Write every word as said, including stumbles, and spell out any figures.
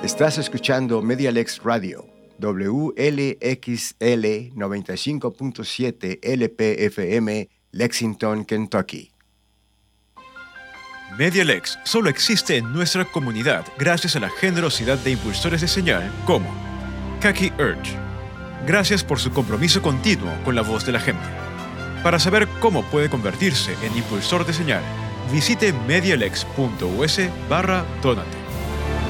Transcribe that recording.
Estás escuchando Medialex Radio, W L X L noventa y cinco punto siete L P F M, Lexington, Kentucky. Medialex solo existe en nuestra comunidad gracias a la generosidad de impulsores de señal como Kaki Urge. Gracias por su compromiso continuo con la voz de la gente. Para saber cómo puede convertirse en impulsor de señal, visite medialex punto u s barra donate.